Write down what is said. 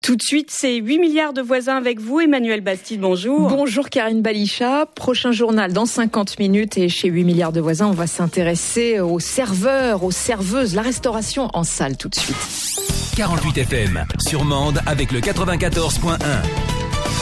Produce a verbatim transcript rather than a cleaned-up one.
Tout de suite, c'est huit milliards de voisins avec vous. Emmanuel Bastide, bonjour. Bonjour Karine Balicha. Prochain journal dans cinquante minutes et chez huit milliards de voisins, on va s'intéresser aux serveurs, aux serveuses, la restauration en salle tout de suite. quarante-huit F M sur Mende avec le quatre-vingt-quatorze point un.